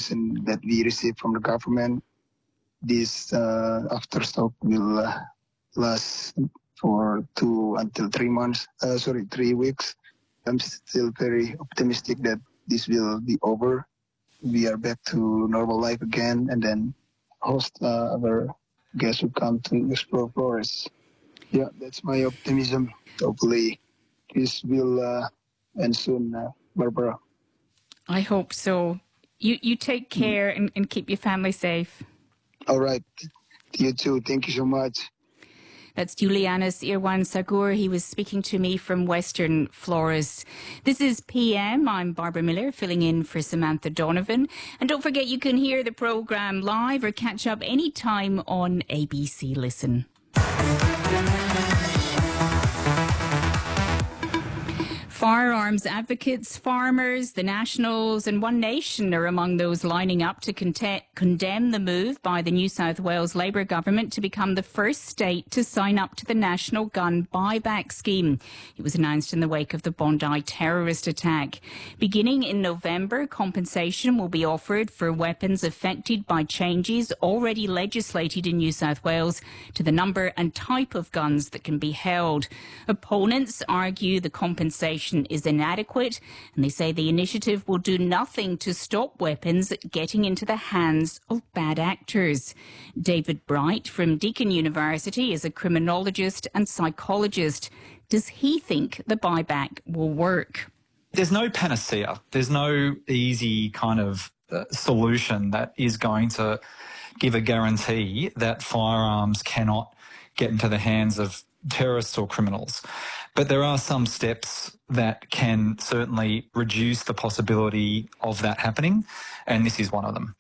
information that we received from the government, this aftershock will last for 2 until 3 months. 3 weeks. I'm still very optimistic that this will be over. We are back to normal life again, and then host our guests who come to explore forests. Yeah, that's my optimism. Hopefully, this will end soon, Barbara. I hope so. You take care and keep your family safe. All right. You too. Thank you so much. That's Julianus Irwan Sagur. He was speaking to me from Western Flores. This is PM. I'm Barbara Miller, filling in for Samantha Donovan. And don't forget, you can hear the programme live or catch up anytime on ABC Listen. Firearms advocates, farmers, the Nationals and One Nation are among those lining up to condemn the move by the New South Wales Labor government to become the first state to sign up to the National Gun Buyback Scheme. It was announced in the wake of the Bondi terrorist attack. Beginning in November, compensation will be offered for weapons affected by changes already legislated in New South Wales to the number and type of guns that can be held. Opponents argue the compensation is inadequate, and they say the initiative will do nothing to stop weapons getting into the hands of bad actors. David Bright from Deakin University is a criminologist and psychologist. Does he think the buyback will work? There's no panacea. There's no easy kind of solution that is going to give a guarantee that firearms cannot get into the hands of terrorists or criminals. But there are some steps that can certainly reduce the possibility of that happening, and this is one of them.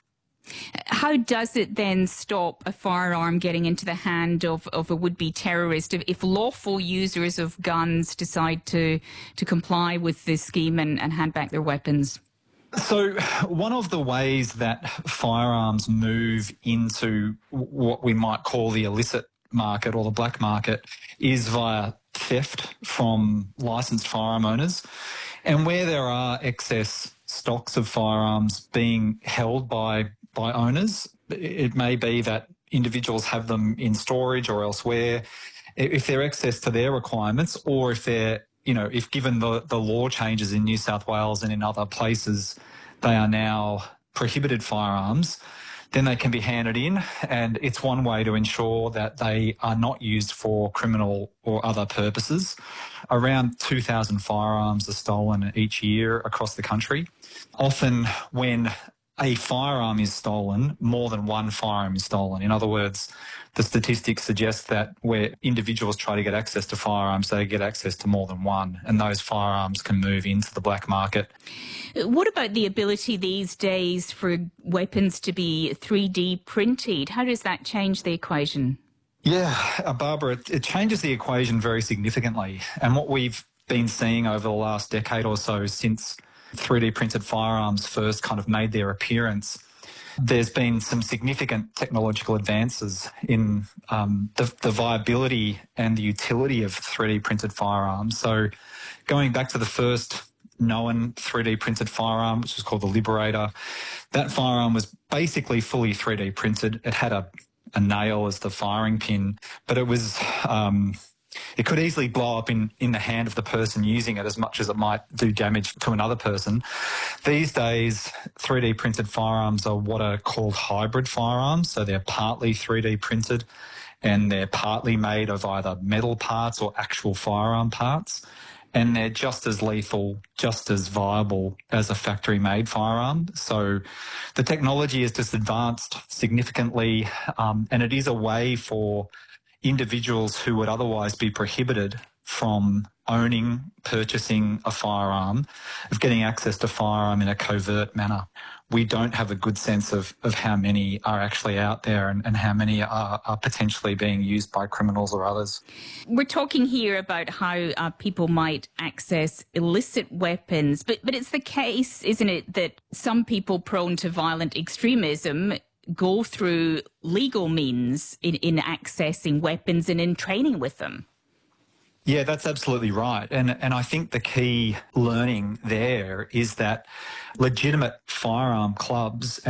How does it then stop a firearm getting into the hand of a would-be terrorist if lawful users of guns decide to comply with this scheme and hand back their weapons? So one of the ways that firearms move into what we might call the illicit market or the black market is via theft from licensed firearm owners. And where there are excess stocks of firearms being held by owners, it may be that individuals have them in storage or elsewhere. If they're excess to their requirements, or if they're, if given the law changes in New South Wales and in other places, they are now prohibited firearms, then they can be handed in, and it's one way to ensure that they are not used for criminal or other purposes. Around 2,000 firearms are stolen each year across the country. Often when a firearm is stolen, more than one firearm is stolen. In other words, the statistics suggest that where individuals try to get access to firearms, they get access to more than one, and those firearms can move into the black market. What about the ability these days for weapons to be 3D printed? How does that change the equation? Yeah, Barbara, it changes the equation very significantly. And what we've been seeing over the last decade or so since 3D printed firearms first kind of made their appearance, there's been some significant technological advances in the viability and the utility of 3D printed firearms. So going back to the first known 3D printed firearm, which was called the Liberator, that firearm was basically fully 3D printed. It had a nail as the firing pin, but it was it could easily blow up in the hand of the person using it as much as it might do damage to another person. These days, 3D printed firearms are what are called hybrid firearms. So they're partly 3D printed and they're partly made of either metal parts or actual firearm parts. And they're just as lethal, just as viable as a factory-made firearm. So the technology has just advanced significantly, and it is a way for individuals who would otherwise be prohibited from owning, purchasing a firearm, of getting access to firearm in a covert manner. We don't have a good sense of how many are actually out there and how many are potentially being used by criminals or others. We're talking here about how people might access illicit weapons, but it's the case, isn't it, that some people prone to violent extremism go through legal means in accessing weapons and in training with them? Yeah, that's absolutely right. And I think the key learning there is that legitimate firearm clubs